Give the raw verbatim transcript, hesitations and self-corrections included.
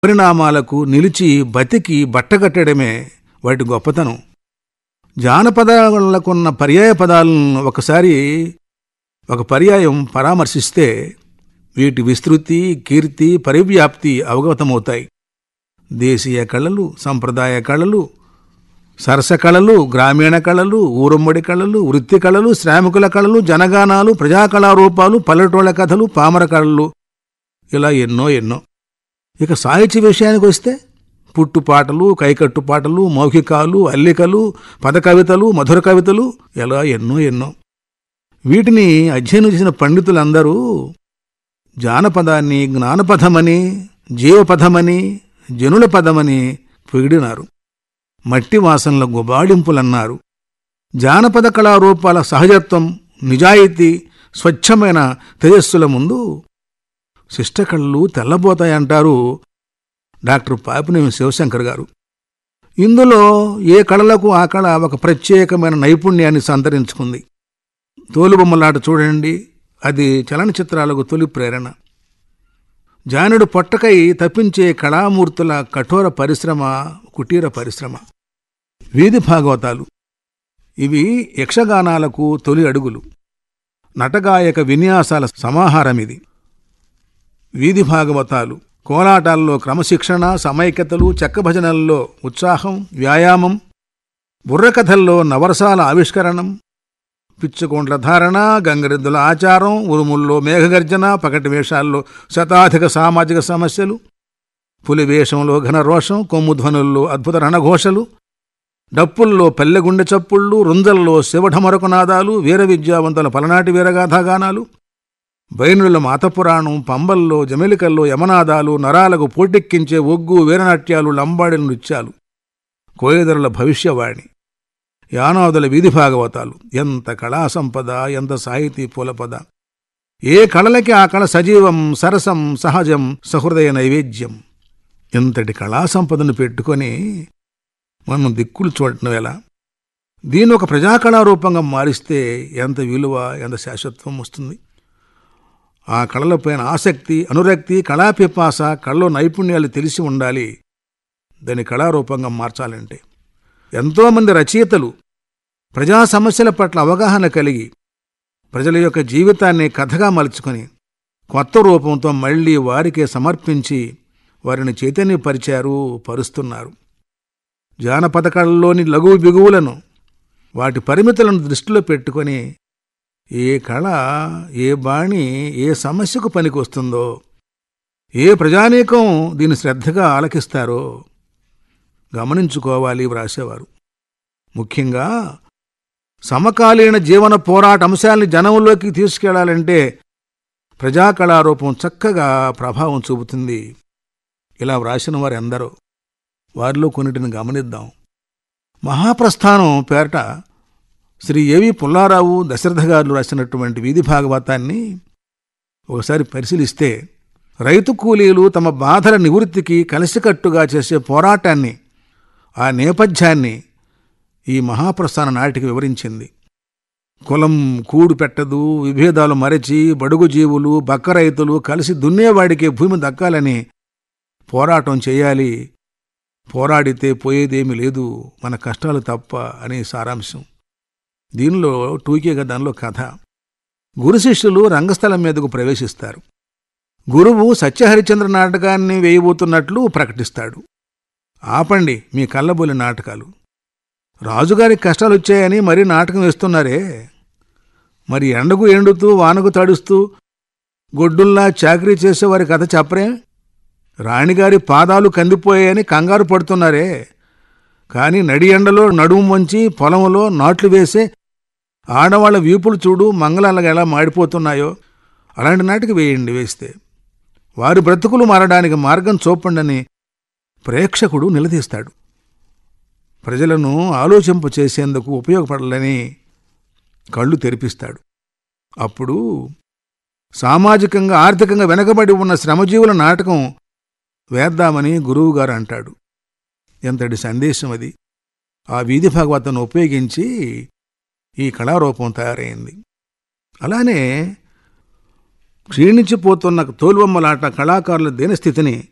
పరిణామాలకు నిలిచి బతికి బట్టగట్టడమే వాటి గొప్పతనం. జానపదాలకున్న పర్యాయ పదాలను ఒకసారి ఒక పర్యాయం పరామర్శిస్తే వీటి విస్తృతి, కీర్తి, పరివ్యాప్తి అవగతమవుతాయి. దేశీయ కళలు, సంప్రదాయ కళలు, సరస కళలు, గ్రామీణ కళలు, ఊరమ్మడి కళలు, వృత్తి కళలు, శ్రామికుల కళలు, జనగానాలు, ప్రజాకళారూపాలు, పల్లెటూళ్ళ కథలు, పామర కళలు, ఇలా ఎన్నో ఎన్నో. ఇక సాహిత్య విషయానికి వస్తే పుట్టుపాటలు, కైకట్టుపాటలు, మౌఖికాలు, అల్లికలు, పదకవితలు, మధుర కవితలు, ఇలా ఎన్నో ఎన్నో. వీటిని అధ్యయనం చేసిన పండితులందరూ జానపదాన్ని జ్ఞానపథమని, జీవపథమని, జనుల పదమని పొగిడినారు. మట్టి వాసనల గుబాళింపులన్నారు. జానపద కళారూపాల సహజత్వం, నిజాయితీ, స్వచ్ఛమైన తేజస్సుల ముందు శిష్టకళలు తెల్లబోతాయంటారు డాక్టర్ పాపినేని శివశంకర్ గారు. ఇందులో ఏ కళలకు ఆ కళ ఒక ప్రత్యేకమైన నైపుణ్యాన్ని సంతరించుకుంది. తోలుబొమ్మలాట చూడండి, అది చలనచిత్రాలకు తొలి ప్రేరణ. జానుడు పొట్టకై తప్పించే కళామూర్తుల కఠోర పరిశ్రమ, కుటీర పరిశ్రమ. వీధి భాగవతాలు, ఇవి యక్షగానాలకు తొలి అడుగులు. నటగాయక విన్యాసాల సమాహారమిది. వీధి భాగవతాలు కోలాటాల్లో క్రమశిక్షణ, సమైక్యతలు, చెక్కభజనల్లో ఉత్సాహం, వ్యాయామం, బుర్రకథల్లో నవరసాల ఆవిష్కరణం, పిచ్చుకోండ్ల ధారణ, గంగరెద్దుల ఆచారం, ఉరుముల్లో మేఘగర్జన, పకటి వేషాల్లో శతాధిక సామాజిక సమస్యలు, పులివేషంలో ఘనరోషం, కొమ్ముధ్వనుల్లో అద్భుత రణఘోషలు, డప్పుల్లో పల్లెగుండె చప్పుళ్ళు, రుంజల్లో శివఢమరకు నాదాలు, వీర విద్యావంతుల పలనాటి వీరగాథాగానాలు, బైనుల మాతపురాణం, పంబల్లో జమెలికల్లో యమనాదాలు, నరాలకు పోటెక్కించే ఒగ్గు వీరనాట్యాలు, లంబాడిల నృత్యాలు, కోయదరుల భవిష్యవాణి, యానాదుల వీధి భాగవతాలు. ఎంత కళా సంపద, ఎంత సాహితీ పూలపద! ఏ కళలకి ఆ కళ సజీవం, సరసం, సహజం, సహృదయ నైవేద్యం. ఎంతటి కళా సంపదను పెట్టుకొని మనం దిక్కులు చూడటం ఎలా? దీన్ని ఒక ప్రజాకళారూపంగా మారిస్తే ఎంత విలువ, ఎంత శాశ్వత్వం వస్తుంది. ఆ కళలపైన ఆసక్తి, అనురక్తి, కళాపిపాస, కళలో నైపుణ్యాలు తెలిసి ఉండాలి. దాన్ని కళారూపంగా మార్చాలంటే ఎంతోమంది రచయితలు ప్రజా సమస్యల పట్ల అవగాహన కలిగి ప్రజల యొక్క జీవితాన్ని కథగా మలుచుకొని కొత్త రూపంతో మళ్లీ వారికే సమర్పించి వారిని చైతన్యపరిచారు, పరుస్తున్నారు. జానపద కళల్లోని లఘువు బిగువులను, వాటి పరిమితులను దృష్టిలో పెట్టుకొని ఏ కళ, ఏ బాణి ఏ సమస్యకు పనికొస్తుందో, ఏ ప్రజానీకం దీన్ని శ్రద్ధగా ఆలకిస్తారో గమనించుకోవాలి వ్రాసేవారు. ముఖ్యంగా సమకాలీన జీవన పోరాట అంశాల్ని జనంలోకి తీసుకెళ్లాలంటే ప్రజాకళారూపం చక్కగా ప్రభావం చూపుతుంది. ఇలా వ్రాసిన వారు ఎందరో, వారిలో కొన్నిటిని గమనిద్దాం. మహాప్రస్థానం పేరట శ్రీ ఏవి పుల్లారావు, దశరథ గారు రాసినటువంటి వీధి భాగవతాన్ని ఒకసారి పరిశీలిస్తే రైతు కూలీలు తమ బాధల నివృత్తికి కలిసికట్టుగా చేసే పోరాటాన్ని, ఆ నేపథ్యాన్ని ఈ మహాప్రస్థాన నాటికి వివరించింది. కులం కూడు పెట్టదు, విభేదాలు మరచి బడుగు జీవులు, బక్క రైతులు కలిసి దున్నేవాడికి భూమి దక్కాలని పోరాటం చేయాలి. పోరాడితే పోయేదేమీ లేదు, మన కష్టాలు తప్ప అనే సారాంశం. దీనిలో టూకీగా దానిలో కథ. గురు శిష్యులు రంగస్థలం మీదకు ప్రవేశిస్తారు. గురువు సత్యహరిచంద్ర నాటకాన్ని వేయబోతున్నట్లు ప్రకటిస్తాడు. ఆపండి మీ కళ్ళబొల్లి నాటకాలు, రాజుగారికి కష్టాలు వచ్చాయని మరీ నాటకం వేస్తున్నారే, మరి ఎండకు ఎండుతూ వానకు తడుస్తూ గొడ్డుల్లా చాకరీ చేసేవారి కథ చెప్పరే, రాణిగారి పాదాలు కందిపోయాయని కంగారు పడుతున్నారే, కానీ నడి ఎండలో నడుము వంచి పొలంలో నాట్లు వేసే ఆడవాళ్ల వీపులు చూడు మంగళాలుగా ఎలా మాడిపోతున్నాయో, అలాంటి నాటికి వేయండి. వేస్తే వారి బ్రతుకులు మారడానికి మార్గం చూపండని ప్రేక్షకుడు నిలదీస్తాడు. ప్రజలను ఆలోచింప చేసేందుకు ఉపయోగపడాలని కళ్ళు తెరిపిస్తాడు. అప్పుడు సామాజికంగా ఆర్థికంగా వెనకబడి ఉన్న శ్రమజీవుల నాటకం వేద్దామని గురువుగారు అంటాడు. ఎంతటి సందేశం అది! ఆ వీధి భాగవతాన్ని ఉపయోగించి ఈ కళారూపం తయారైంది. అలానే క్షీణించిపోతున్న తోలుబొమ్మలాట కళాకారుల దీనస్థితిని